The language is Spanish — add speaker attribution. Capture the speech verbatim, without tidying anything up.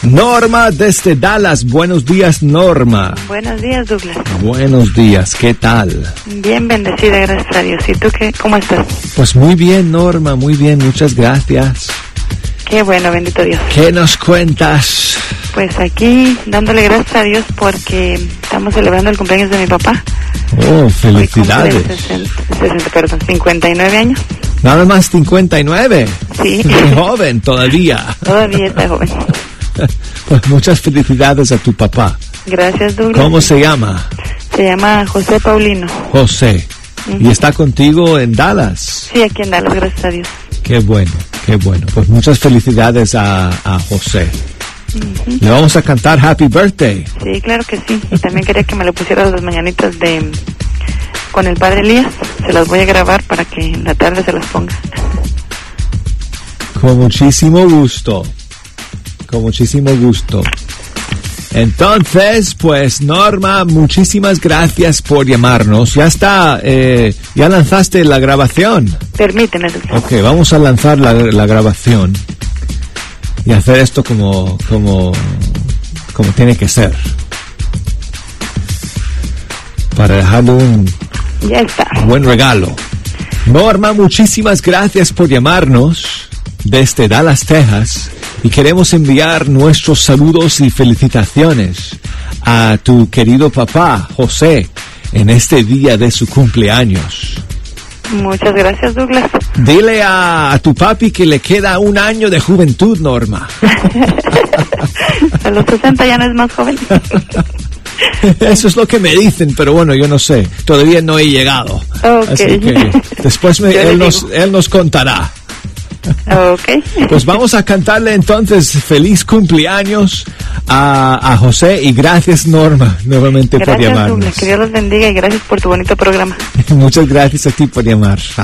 Speaker 1: Norma desde Dallas. Buenos días, Norma.
Speaker 2: Buenos días, Douglas.
Speaker 1: Buenos días, ¿qué tal?
Speaker 2: Bien bendecida, gracias a Dios. ¿Y tú qué? ¿Cómo estás?
Speaker 1: Pues muy bien, Norma, muy bien, muchas gracias.
Speaker 2: Qué bueno, bendito Dios.
Speaker 1: ¿Qué nos cuentas?
Speaker 2: Pues aquí dándole gracias a Dios porque estamos celebrando el cumpleaños de mi papá.
Speaker 1: Oh, felicidades.
Speaker 2: sesenta, sesenta, perdón, cincuenta y nueve años.
Speaker 1: Nada más cincuenta y nueve.
Speaker 2: Sí.
Speaker 1: Muy joven todavía.
Speaker 2: Todavía está joven.
Speaker 1: Pues muchas felicidades a tu papá.
Speaker 2: Gracias, Douglas.
Speaker 1: ¿Cómo se llama?
Speaker 2: Se llama José Paulino.
Speaker 1: José.
Speaker 2: Uh-huh.
Speaker 1: ¿Y está contigo en Dallas?
Speaker 2: Sí, aquí en Dallas, gracias a Dios.
Speaker 1: Qué bueno, qué bueno. Pues muchas felicidades a, a José.
Speaker 2: Uh-huh.
Speaker 1: Le vamos a cantar Happy Birthday.
Speaker 2: Sí, claro que sí. Y también quería que me le pusieras las mañanitas de con el padre Elías. Se las voy a grabar para que en la tarde se las ponga.
Speaker 1: Con muchísimo gusto. Con muchísimo gusto. Entonces, pues Norma, muchísimas gracias por llamarnos. Ya está, eh, ya lanzaste la grabación.
Speaker 2: Permíteme, Douglas.
Speaker 1: Ok, vamos a lanzar la, la grabación y hacer esto como, como, como tiene que ser. Para dejarle un
Speaker 2: Ya está.
Speaker 1: buen regalo. Norma, muchísimas gracias por llamarnos desde Dallas, Texas. Y queremos enviar nuestros saludos y felicitaciones a tu querido papá, José, en este día de su cumpleaños.
Speaker 2: Muchas gracias, Douglas.
Speaker 1: Dile a, a tu papi que le queda un año de juventud, Norma.
Speaker 2: A los sesenta ya no es más joven.
Speaker 1: Eso es lo que me dicen, pero bueno, yo no sé. Todavía no he llegado.
Speaker 2: Okay.
Speaker 1: Así que después me, él, nos, él nos contará.
Speaker 2: Okay.
Speaker 1: Pues vamos a cantarle entonces feliz cumpleaños a, a José y gracias, Norma, nuevamente
Speaker 2: gracias,
Speaker 1: por llamarnos.
Speaker 2: Douglas, que Dios los bendiga y gracias por tu bonito programa.
Speaker 1: Muchas gracias a ti por llamar.